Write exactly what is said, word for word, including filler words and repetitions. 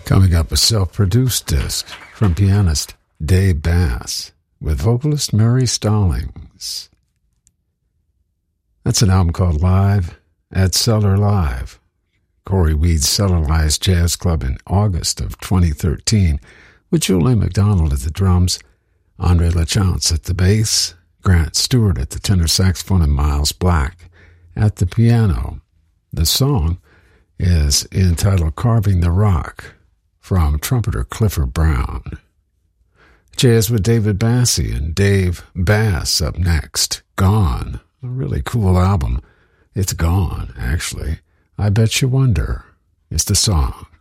Coming up, a self-produced disc from pianist Dave Bass with vocalist Mary Stallings. That's an album called Live at Cellar Live, Corey Weed's Cellarlize Jazz Club in August of twenty thirteen, with Julie McDonald at the drums, Andre LaChance at the bass, Grant Stewart at the tenor saxophone, and Miles Black at the piano. The song is entitled Carving the Rock, from trumpeter Clifford Brown. Jazz with David Bassie and Dave Bass up next. Gone. A really cool album. It's gone, actually. I Bet You Wonder is the song.